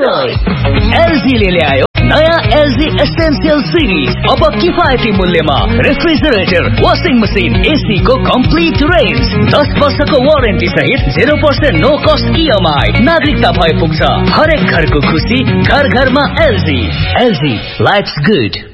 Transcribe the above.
LG ले ल्यायो नयाँ एलजी एसेन्शियल सिरिज। अब किफायती मूल्यमा रेफ्रिजरेटर, वाशिङ मसिन, एसी को कम्प्लिट रेन्ज, 10 वर्षको वारेन्टी सहित 0% नो कस्ट EMI। नागरिकता भए पुग्छ। हरेक घरको खुसी घर घरमा एलजी। LG lives good.